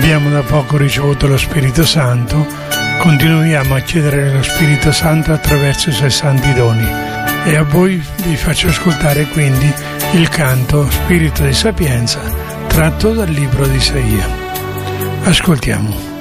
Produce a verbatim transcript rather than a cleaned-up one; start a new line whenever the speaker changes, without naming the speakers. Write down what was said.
Abbiamo da poco ricevuto lo Spirito Santo, continuiamo a chiedere lo Spirito Santo attraverso i suoi santi doni. E a voi vi faccio ascoltare quindi il canto Spirito di Sapienza, tratto dal libro di Isaia. Ascoltiamo.